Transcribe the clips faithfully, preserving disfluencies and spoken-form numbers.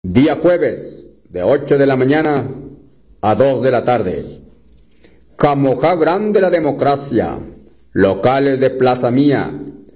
Día jueves, de ocho de la mañana a dos de la tarde. Camojá Grande la Democracia, locales de Plaza Mía.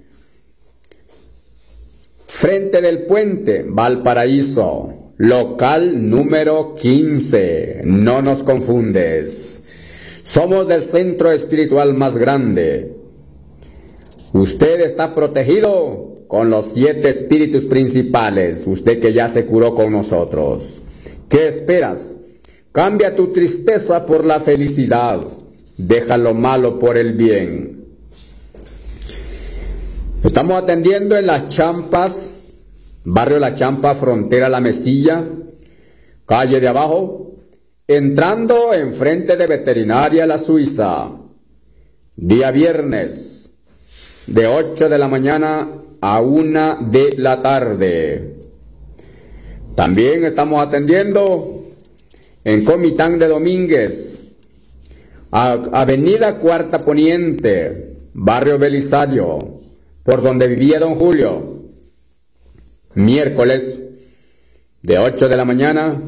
Frente del Puente, Valparaíso, local número quince, no nos confundes. Somos del centro espiritual más grande. Usted está protegido con los siete espíritus principales, usted que ya se curó con nosotros. ¿Qué esperas? Cambia tu tristeza por la felicidad, deja lo malo por el bien. Estamos atendiendo en Las Champas, barrio La Champa, frontera La Mesilla, calle de abajo, entrando enfrente de Veterinaria La Suiza. Día viernes, de ocho de la mañana a una de la tarde. También estamos atendiendo en Comitán de Domínguez, a Avenida Cuarta Poniente, barrio Belisario, por donde vivía don Julio. Miércoles, de ocho de la mañana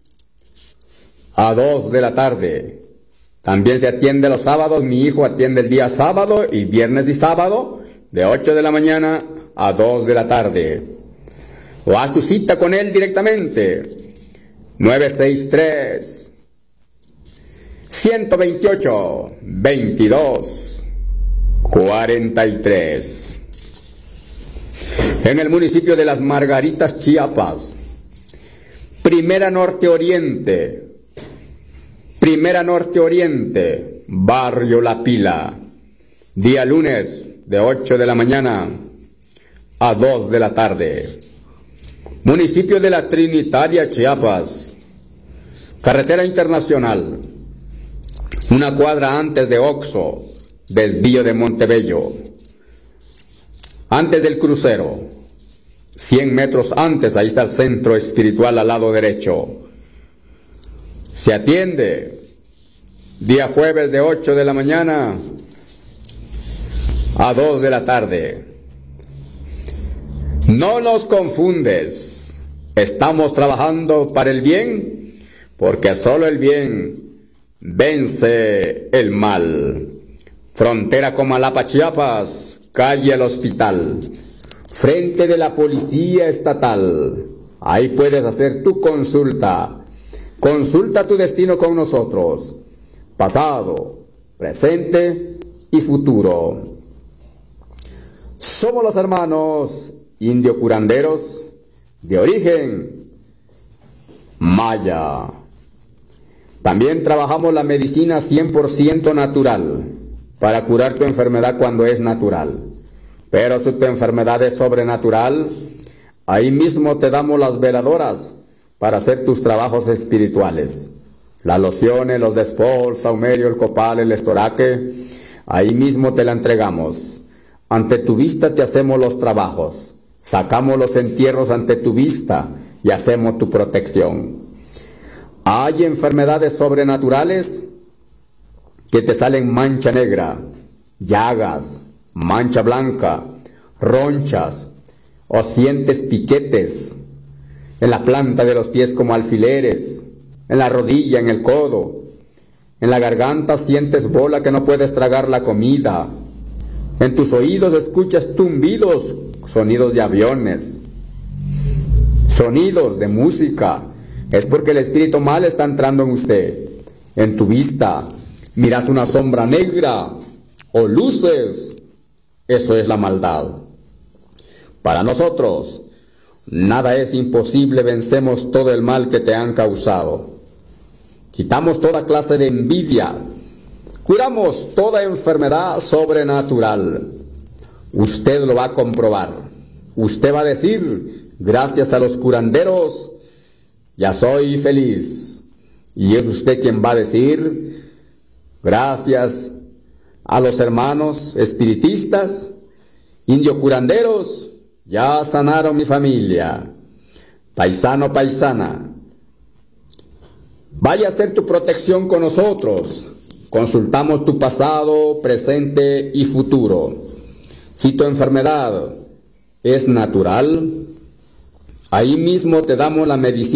a dos de la tarde. También se atiende los sábados, mi hijo atiende el día sábado y viernes y sábado, de ocho de la mañana a dos de la tarde. O haz tu cita con él directamente. nueve seis tres, uno dos ocho, veintidós cuarenta y tres. En el municipio de Las Margaritas, Chiapas. Primera Norte Oriente. Primera Norte Oriente, barrio La Pila. Día lunes, de ocho de la mañana a dos de la tarde. Municipio de La Trinitaria, Chiapas. Carretera internacional. Una cuadra antes de Oxo, desvío de Montebello. Antes del crucero. cien metros antes, ahí está el centro espiritual al lado derecho. Se atiende día jueves de ocho de la mañana a dos de la tarde. No nos confundes, estamos trabajando para el bien, porque solo el bien vence el mal. Frontera Comalapa, Chiapas, calle El Hospital, frente de la Policía Estatal. Ahí puedes hacer tu consulta. Consulta tu destino con nosotros, pasado, presente y futuro. Somos los hermanos indio curanderos de origen maya. También trabajamos la medicina cien por ciento natural para curar tu enfermedad cuando es natural. Pero si tu enfermedad es sobrenatural, ahí mismo te damos las veladoras para hacer tus trabajos espirituales. Las lociones, los despol, saumerio, el copal, el estoraque, ahí mismo te la entregamos. Ante tu vista te hacemos los trabajos, sacamos los entierros ante tu vista y hacemos tu protección. Hay enfermedades sobrenaturales que te salen mancha negra, llagas, mancha blanca, ronchas, o sientes piquetes en la planta de los pies como alfileres, en la rodilla, en el codo, en la garganta sientes bola que no puedes tragar la comida, en tus oídos escuchas tumbidos, sonidos de aviones, sonidos de música, es porque el espíritu mal está entrando en usted. En tu vista miras una sombra negra o luces, eso es la maldad. Para nosotros nada es imposible, vencemos todo el mal que te han causado. Quitamos toda clase de envidia, curamos toda enfermedad sobrenatural. Usted lo va a comprobar. Usted va a decir, gracias a los curanderos, ya soy feliz. Y es usted quien va a decir, gracias a los hermanos espiritistas, indio curanderos, ya sanaron mi familia. Paisano, paisana, vaya a hacer tu protección con nosotros. Consultamos tu pasado, presente y futuro. Si tu enfermedad es natural, Ahí mismo te damos la medicina